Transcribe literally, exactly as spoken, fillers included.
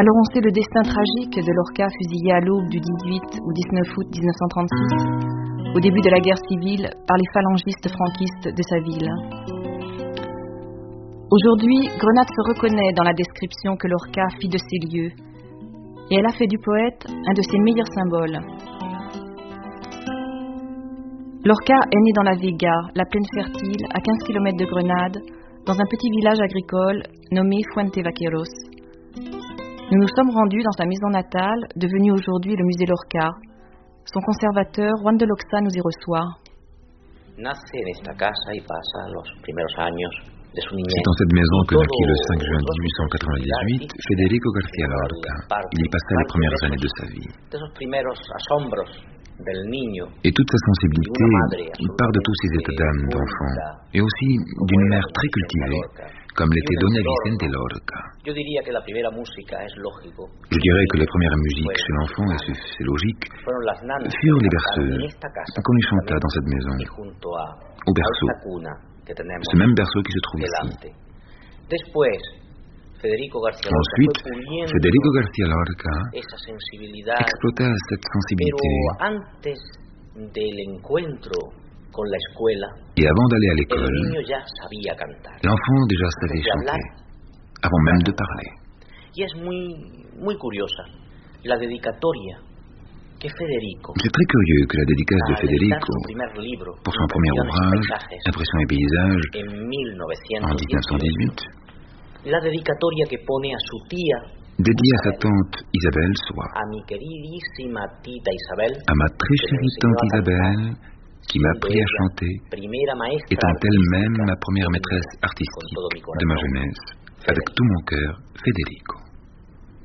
Alors on sait le destin tragique de Lorca, fusillé à l'aube du dix-huit ou dix-neuf août mille neuf cent trente-six, au début de la guerre civile, par les phalangistes franquistes de sa ville. Aujourd'hui, Grenade se reconnaît dans la description que Lorca fit de ces lieux, et elle a fait du poète un de ses meilleurs symboles. Lorca est née dans la Vega, la plaine fertile, à quinze kilomètres de Grenade, dans un petit village agricole nommé Fuente Vaqueros. Nous nous sommes rendus dans sa maison natale, devenue aujourd'hui le musée Lorca. Son conservateur, Juan de Loxa, nous y reçoit. C'est dans cette maison que naquit le cinq juin dix-huit cent quatre-vingt-dix-huit Federico García Lorca. Il y passa les premières années de sa vie. Et toute sa sensibilité part de tous ses états d'âme d'enfant, et aussi d'une mère très cultivée, comme l'était Doña Vicente Lorca. Je dirais que la première musique chez l'enfant, et c'est logique, furent les berceuses qu'on lui chanta dans cette maison, au berceau, ce même berceau qui se trouve ici. Ensuite, Federico García Lorca exploita cette sensibilité et avant d'aller à l'école, l'enfant déjà savait chanter, avant même de parler. C'est très curieux que la dédicace de Federico pour son premier ouvrage, Impressions et paysages, en dix-neuf cent dix-huit, dédié à sa tante Isabelle soit à ma très chérie tante Isabelle qui m'a appris à chanter, étant elle-même ma première maîtresse artistique de ma jeunesse, avec tout mon cœur, Federico.